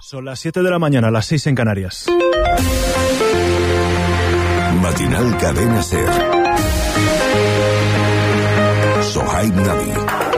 Son las 7 de la mañana, las 6 en Canarias. Matinal Cadena SER. Sohaib Nabi.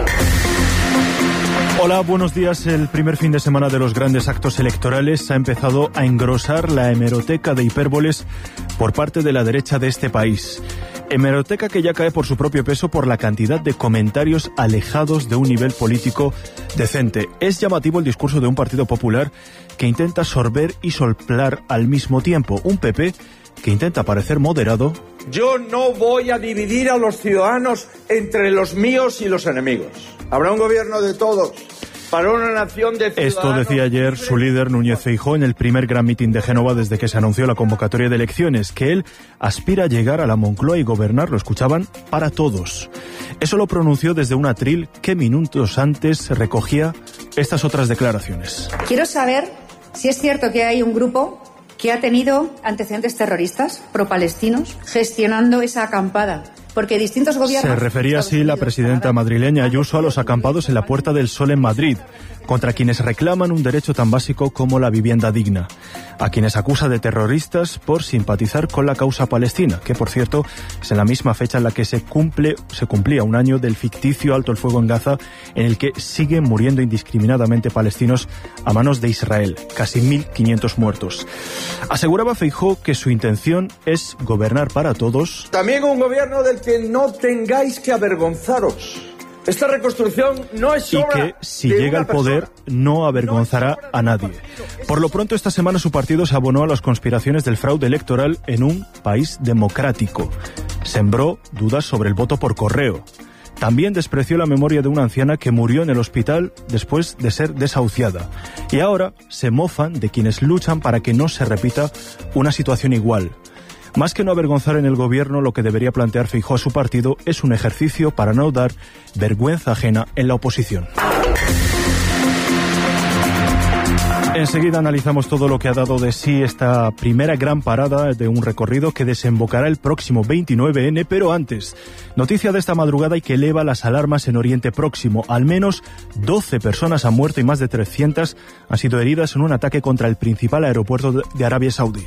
Hola, buenos días. El primer fin de semana de los grandes actos electorales ha empezado a engrosar la hemeroteca de hipérboles por parte de la derecha de este país. Hemeroteca que ya cae por su propio peso por la cantidad de comentarios alejados de un nivel político decente. Es llamativo el discurso de un Partido Popular que intenta sorber y soplar al mismo tiempo. Un PP que intenta parecer moderado. Yo no voy a dividir a los ciudadanos entre los míos y los enemigos. Habrá un gobierno de todos. Para una nación de ciudadanos. Esto decía ayer su líder Núñez Feijóo en el primer gran mitin de Génova desde que se anunció la convocatoria de elecciones, que él aspira a llegar a la Moncloa y gobernar, lo escuchaban, para todos. Eso lo pronunció desde un atril que minutos antes recogía estas otras declaraciones. Quiero saber si es cierto que hay un grupo que ha tenido antecedentes terroristas pro-palestinos gestionando esa acampada. Porque distintos gobiernos... Se refería así la presidenta madrileña Ayuso a los acampados en la Puerta del Sol en Madrid, contra quienes reclaman un derecho tan básico como la vivienda digna, a quienes acusa de terroristas por simpatizar con la causa palestina, que por cierto es en la misma fecha en la que se cumplía un año del ficticio alto el fuego en Gaza, en el que siguen muriendo indiscriminadamente palestinos a manos de Israel, casi 1.500 muertos. Aseguraba Feijóo que su intención es gobernar para todos. También un gobierno del que no tengáis que avergonzaros. Esta reconstrucción no es obra. Y que, si llega al poder, no avergonzará a nadie. Por lo pronto, esta semana su partido se abonó a las conspiraciones del fraude electoral en un país democrático. Sembró dudas sobre el voto por correo. También despreció la memoria de una anciana que murió en el hospital después de ser desahuciada. Y ahora se mofan de quienes luchan para que no se repita una situación igual. Más que no avergonzar en el gobierno, lo que debería plantear Feijóo a su partido es un ejercicio para no dar vergüenza ajena en la oposición. Enseguida analizamos todo lo que ha dado de sí esta primera gran parada de un recorrido que desembocará el próximo 29N, pero antes, noticia de esta madrugada y que eleva las alarmas en Oriente Próximo. Al menos 12 personas han muerto y más de 300 han sido heridas en un ataque contra el principal aeropuerto de Arabia Saudí.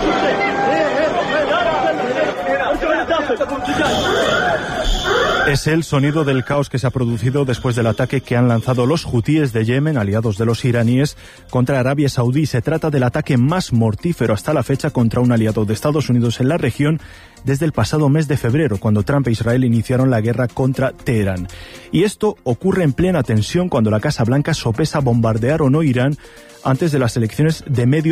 Es el sonido del caos que se ha producido después del ataque que han lanzado los hutíes de Yemen, aliados de los iraníes, contra Arabia Saudí. Se trata del ataque más mortífero hasta la fecha contra un aliado de Estados Unidos en la región desde el pasado mes de febrero, cuando Trump e Israel iniciaron la guerra contra Teherán. Y esto ocurre en plena tensión cuando la Casa Blanca sopesa bombardear o no Irán antes de las elecciones de medio